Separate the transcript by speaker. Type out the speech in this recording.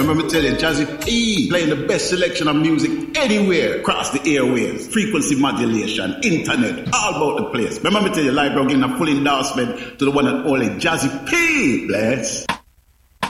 Speaker 1: remember me tell you, Jazzy P playing the best selection of music anywhere across the airwaves, frequency modulation, internet, all about the place. Remember me tell you, Live Brown giving a full endorsement to the one and only Jazzy P. Bless.